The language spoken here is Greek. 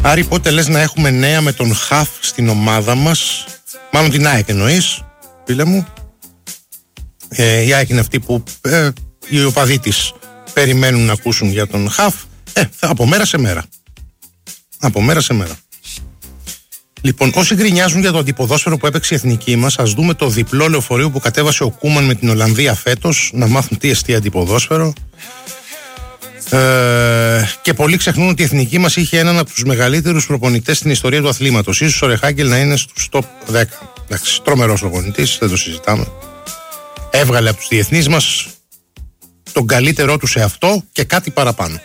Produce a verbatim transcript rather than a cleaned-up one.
Άρη, πότε λες να έχουμε νέα με τον Χαφ στην ομάδα μας? Μάλλον την ΑΕΚ εννοείς, φίλε μου. ε, Η ΑΕΚ είναι αυτή που ε, οι οπαδοί της περιμένουν να ακούσουν για τον Χαφ. ε, Από μέρα σε μέρα. Από μέρα σε μέρα. Λοιπόν, όσοι γκρινιάζουν για το αντιποδόσφαιρο που έπαιξε η εθνική μας, ας δούμε το διπλό λεωφορείο που κατέβασε ο Κούμαν με την Ολλανδία φέτος, να μάθουν τι εστί αντιποδόσφαιρο. Ε, και πολλοί ξεχνούν ότι η εθνική μας είχε έναν από τους μεγαλύτερους προπονητές στην ιστορία του αθλήματος. Ίσως ο Ρεχάγκελ να είναι στους top δέκα. Εντάξει, τρομερός προπονητής, δεν το συζητάμε. Έβγαλε από τους διεθνείς μας τον καλύτερό του σε αυτό και κάτι παραπάνω.